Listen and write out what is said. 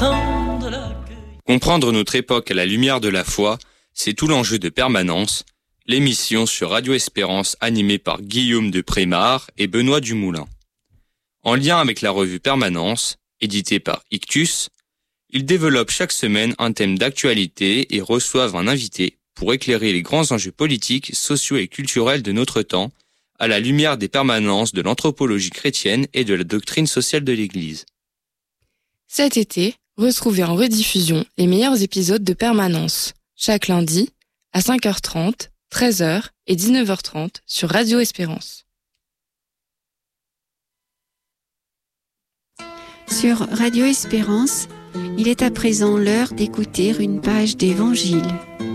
attendent l'accueil. Comprendre notre époque à la lumière de la foi, c'est tout l'enjeu de Permanence, l'émission sur Radio Espérance animée par Guillaume de Prémar et Benoît Dumoulin. En lien avec la revue Permanence, éditée par Ictus, ils développent chaque semaine un thème d'actualité et reçoivent un invité pour éclairer les grands enjeux politiques, sociaux et culturels de notre temps, à la lumière des permanences de l'anthropologie chrétienne et de la doctrine sociale de l'Église. Cet été, retrouvez en rediffusion les meilleurs épisodes de Permanence, chaque lundi à 5h30, 13h et 19h30 sur Radio Espérance. Sur Radio Espérance, il est à présent l'heure d'écouter une page d'Évangile.